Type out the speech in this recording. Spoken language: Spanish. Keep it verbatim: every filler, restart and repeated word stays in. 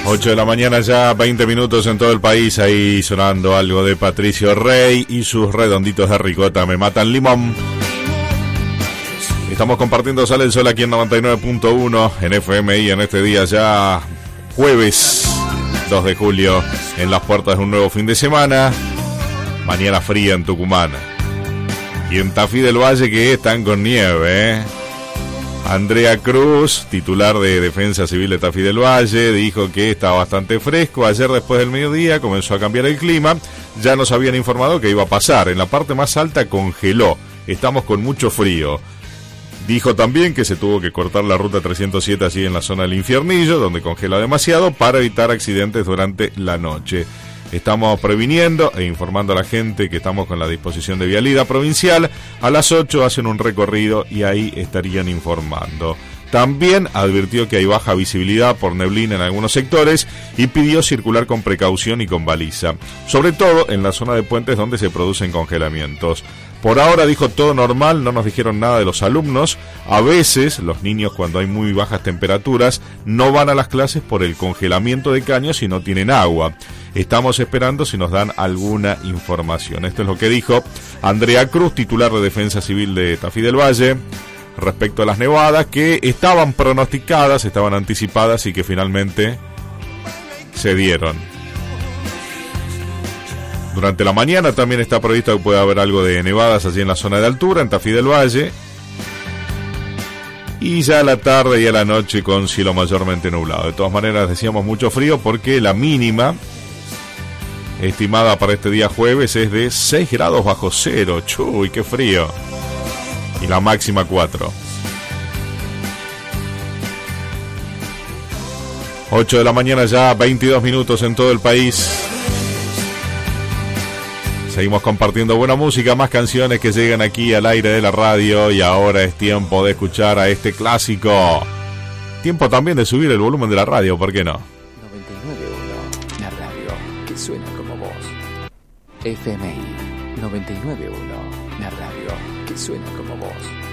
ocho de la mañana ya, veinte minutos en todo el país, ahí sonando algo de Patricio Rey y sus redonditos de ricota, me matan limón. Estamos compartiendo Sale el Sol aquí en noventa y nueve punto uno en F M I en este día ya jueves dos de julio, en las puertas de un nuevo fin de semana, mañana fría en Tucumán. Y en Tafí del Valle que están con nieve, ¿eh? Andrea Cruz, titular de Defensa Civil de Tafí del Valle, dijo que está bastante fresco. Ayer después del mediodía comenzó a cambiar el clima. Ya nos habían informado que iba a pasar. En la parte más alta congeló. Estamos con mucho frío. Dijo también que se tuvo que cortar la ruta trescientos siete allí en la zona del Infiernillo, donde congela demasiado, para evitar accidentes durante la noche. Estamos previniendo e informando a la gente que estamos con la disposición de vialidad provincial. A las ocho hacen un recorrido y ahí estarían informando. También advirtió que hay baja visibilidad por neblina en algunos sectores y pidió circular con precaución y con baliza, sobre todo en la zona de puentes donde se producen congelamientos. Por ahora, dijo, todo normal, no nos dijeron nada de los alumnos. A veces los niños, cuando hay muy bajas temperaturas, no van a las clases por el congelamiento de caños y no tienen agua. Estamos esperando si nos dan alguna información. Esto es lo que dijo Andrea Cruz, titular de Defensa Civil de Tafí del Valle, respecto a las nevadas que estaban pronosticadas, estaban anticipadas y que finalmente se dieron. Durante la mañana también está previsto que pueda haber algo de nevadas allí en la zona de altura, en Tafí del Valle. Y ya a la tarde y a la noche con cielo mayormente nublado. De todas maneras decíamos mucho frío porque la mínima estimada para este día jueves es de seis grados bajo cero. Chuy, qué frío. Y la máxima cuatro. ocho de la mañana ya, veintidós minutos en todo el país. Seguimos compartiendo buena música, más canciones que llegan aquí al aire de la radio y ahora es tiempo de escuchar a este clásico. Tiempo también de subir el volumen de la radio, ¿por qué no? noventa y nueve punto uno, la radio que suena como vos. F M I noventa y nueve punto uno, la radio que suena como vos.